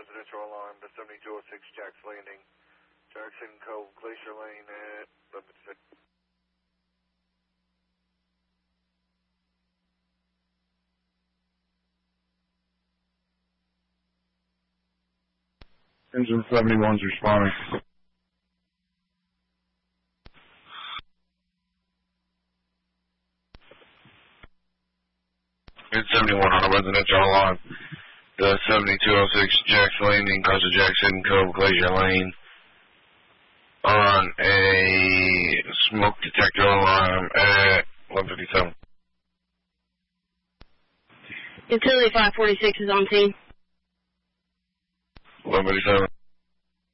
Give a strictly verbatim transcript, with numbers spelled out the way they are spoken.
residential alarm to seventy-two oh six Jack's Landing, Jackson Cove, Glacier Lane at eleven fifty-six. Engine seventy-one's responding. It's seventy-one on a residential alarm. The seventy-two oh six Jack's Landing, Casa Jackson Cove, Glacier Lane. On a smoke detector alarm at eleven fifty-seven. Utility five forty-six is on scene. eleven fifty-seven.